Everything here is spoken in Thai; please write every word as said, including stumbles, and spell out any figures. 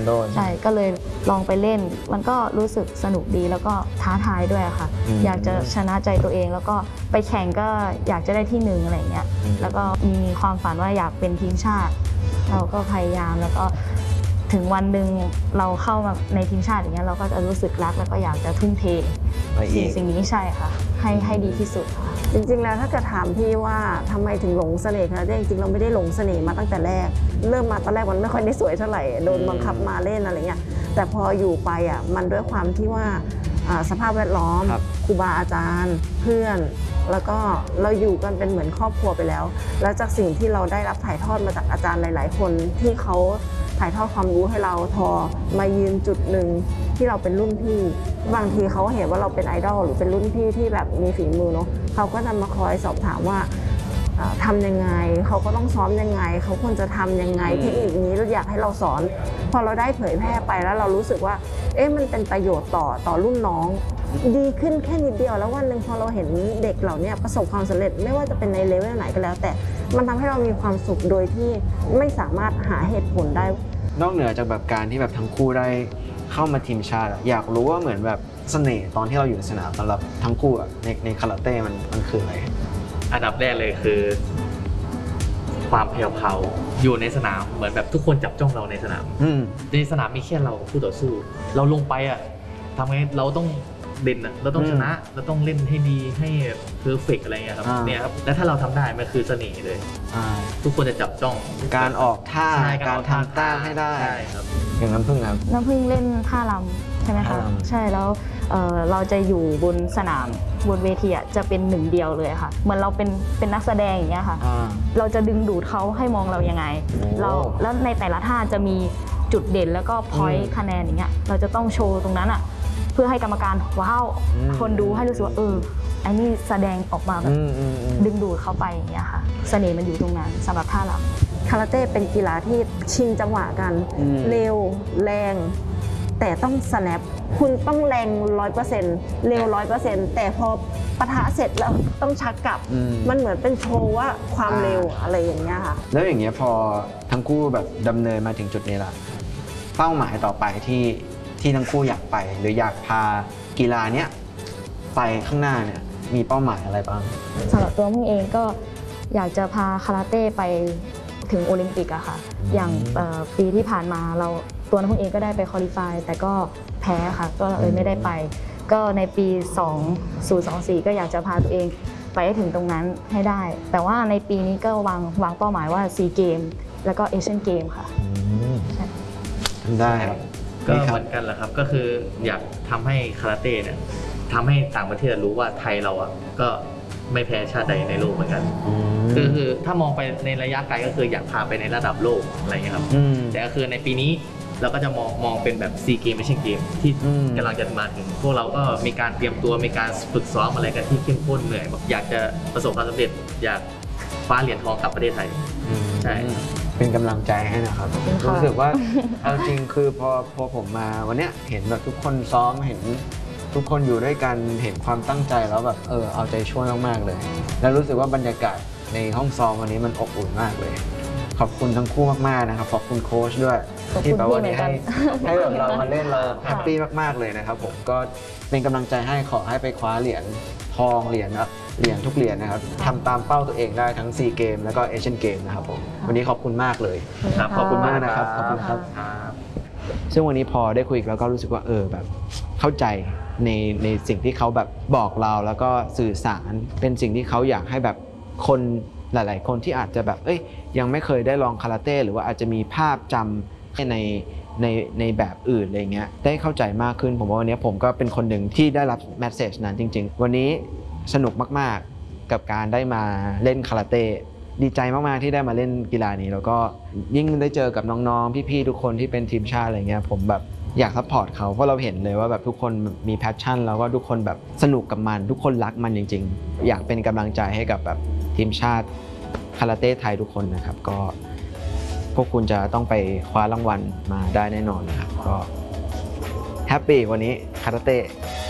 โดใช่ก็เลยลองไปเล่นมันก็รู้สึกสนุกดีแล้วก็ท้าทายด้วยค่ะอยากจะชนะใจตัวเองแล้วก็ไปแข่งก็อยากจะได้ที่หนึ่งอะไรเงี้ยแล้วก็มีความฝันว่าอยากเป็นทีมชาติเราก็พยายามแล้วก็ถึงวันหนึ่งเราเข้ามาในทีมชาติอย่างเงี้ยเราก็จะรู้สึกรักแล้วก็อยากจะทุ่มเทสิ่งสิ่งนี้ใช่ค่ะให้ให้ดีที่สุดค่ะจริงๆแล้วถ้าเกิดถามพี่ว่าทำไมถึงหลงเสน่ห์คะจริงๆเราไม่ได้หลงเสน่ห์มาตั้งแต่แรกเริ่มมาตอนแรกมันไม่ค่อยได้สวยเท่าไหร่โดนบังคับมาเล่นอะไรเงี้ยแต่พออยู่ไปอ่ะมันด้วยความที่ว่าสภาพแวดล้อมครูบาอาจารย์เพื่อนแล้วก็เราอยู่กันเป็นเหมือนครอบครัวไปแล้วแล้วจากสิ่งที่เราได้รับถ่ายทอดมาจากอาจารย์หลายๆคนที่เขาถ่ายทอดความรู้ให้เราทอมายืนจุดหนึ่งที่เราเป็นรุ่นพี่บางทีเขาเห็นว่าเราเป็นไอดอลหรือเป็นรุ่นพี่ที่แบบมีฝีมือเนาะเขาก็จะมาคอยสอบถามว่าทำยังไงเขาก็ต้องซ้อมยังไงเขาควรจะทำยังไงเทคนิคนี้เราอยากให้เราสอนพอเราได้เผยแพร่ไปแล้วเรารู้สึกว่าเอ๊ะมันเป็นประโยชน์ต่อต่อรุ่นน้องดีขึ้นแค่นิดเดียวแล้ววันหนึ่งพอเราเห็นเด็กเหล่านี้ประสบความสำเร็จไม่ว่าจะเป็นในเลเวลไหนก็แล้วแต่มันทำให้เรามีความสุขโดยที่ไม่สามารถหาเหตุผลได้นอกเหนือจากแบบการที่แบบทั้งคู่ได้เข้ามาทีมชาติอยากรู้ว่าเหมือนแบบเสน่ห์ตอนที่เราอยู่ในสนามสำหรับทั้งคู่ในในคาราเต้มันมันคืออะไรอันดับแรกเลยคือความแผ่วๆอยู่ในสนามเหมือนแบบทุกคนจับจ้องเราในสนามในสนามมีแค่เราคู่ต่อสู้เราลงไปอ่ะทำไงเราต้องเด่นเราต้องชนะเราต้องเล่นให้ดีให้เพอร์เฟกต์อะไรเงี้ยครับเนี่ยครับและถ้าเราทำได้มันคือเสน่ห์เลยทุกคนจะจับจ้องการออกท่าการทำท่าให้ได้ครับอย่างน้ำพึ่งครับน้ำพึ่งเล่นท่ารำใช่ไหมคะใช่แล้วเราจะอยู่บนสนามบนเวทีจะเป็นหนึ่งเดียวเลยค่ะเหมือนเราเป็นเป็นนักแสดงอย่างเงี้ยค่ะเราจะดึงดูดเขาให้มองเรายังไงเราแล้วในแต่ละท่าจะมีจุดเด่นแล้วก็พอยต์คะแนนอย่างเงี้ยเราจะต้องโชว์ตรงนั้นอ่ะเพื่อให้กรรมการว้าวคนดูให้รู้สึกว่าเออไอ้นี่แสดงออกมาแบบดึงดูดเข้าไปอย่างเงี้ยค่ะเสน่ห์มันอยู่ตรงนั้นสำหรับท่ารำคาราเต้เป็นกีฬาที่ชิงจังหวะกันเร็วแรงแต่ต้องสแนปคุณต้องแรงร้อยเปอร์เซ็นต์เร็วร้อยเปอร์เซ็นต์แต่พอปะทะเสร็จแล้วต้องชักกลับมันเหมือนเป็นโชว์ว่าความเร็วอะไรอย่างเงี้ยค่ะแล้วอย่างเงี้ยพอทั้งคู่แบบดำเนินมาถึงจุดนี้ละเป้าหมายต่อไปที่ที่ทั้งคู่อยากไปหรืออยากพากีฬาเนี้ยไปข้างหน้าเนี่ยมีเป้าหมายอะไรบ้างสำหรับตัวมึงเองก็อยากจะพาคาราเต้ไปถึงโอลิมปิกอะค่ะอย่างปีที่ผ่านมาเราตัวน้ำพึ่งเองก็ได้ไปคอลิฟายแต่ก็แพ้ค่ะก็เลยไม่ได้ไปก็ในปีสองพันยี่สิบสี่ก็อยากจะพาตัวเองไปให้ถึงตรงนั้นให้ได้แต่ว่าในปีนี้ก็วางวางเป้าหมายว่าซีเกมแล้วก็เอเชียนเกมค่ะทำได้ก็เหมือนกันแหละครับก็คืออยากทำให้คาราเต้เนี่ยทำให้ต่างประเทศรู้ว่าไทยเราอ่ะก็ไม่แพ้ชาติใดในโลกเหมือนกันคือคือถ้ามองไปในระยะไกลก็คืออยากพาไปในระดับโลกอะไรเงี้ยครับแต่ก็คือในปีนี้เราก็จะมองมองเป็นแบบซีเกมไม่ใช่เกมที่กำลังจะมาถึงพวกเราก็มีการเตรียมตัวมีการฝึกซ้อมอะไรกันที่เข้มข้นเหนื่อยแบบอยากจะประสบความสำเร็จอยากคว้าเหรียญทองกลับประเทศไทยใช่เป็นกำลังใจให้นะครับรู้สึกว่าเอาจริงคือพอพอผมมาวันนี้เห็นแบบทุกคนซ้อมเห็นทุกคนอยู่ด้วยกันเห็นความตั้งใจแล้วแบบเออเอาใจช่วยมากๆเลยแล้วรู้สึกว่าบรรยากาศในห้องซ้อมวันนี้มันอบอุ่นมากเลยขอบคุณทั้งคู่มากๆนะครับขอบคุณโค้ชด้วยที่แบบว่าให้ให้แบบเรามาเล่นเราแฮปปี้มากๆเลยนะครับผมก็เป็นกำลังใจให้ขอให้ไปคว้าเหรียญทองเหรียญนะเหรียญทุกเหรียญนะครับทำตามเป้าตัวเองได้ทั้งซีเกมแล้วก็เอเชียนเกมนะครับผมวันนี้ขอบคุณมากเลยขอบคุณมากนะครับขอบคุณครับซึ่งวันนี้พอได้คุยแล้วก็รู้สึกว่าเออแบบเข้าใจในในสิ่งที่เขาแบบบอกเราแล้วก็สื่อสารเป็นสิ่งที่เขาอยากให้แบบคนหลายๆคนที่อาจจะแบบเอ้ยยังไม่เคยได้ลองคาราเต้หรือว่าอาจจะมีภาพจำในในในแบบอื่นอะไรเงี้ยได้เข้าใจมากขึ้นผมว่าวันนี้ผมก็เป็นคนหนึ่งที่ได้รับแมสเซจนั้นจริงๆวันนี้สนุกมากๆกับการได้มาเล่นคาราเต้ดีใจมากๆที่ได้มาเล่นกีฬานี้แล้วก็ยิ่งได้เจอกับน้องๆพี่ๆทุกคนที่เป็นทีมชาติอะไรเงี้ยผมแบบอยากซัพพอร์ตเขาเพราะเราเห็นเลยว่าแบบทุกคนมีแพชชั่นแล้วก็ทุกคนแบบสนุกกับมันทุกคนรักมันจริงๆอยากเป็นกำลังใจให้กับแบบทีมชาติคาราเต้ไทยทุกคนนะครับก็พวกคุณจะต้องไปคว้ารางวัลมาได้แน่นอนนะครับก็แฮปปี้วันนี้คาราเต้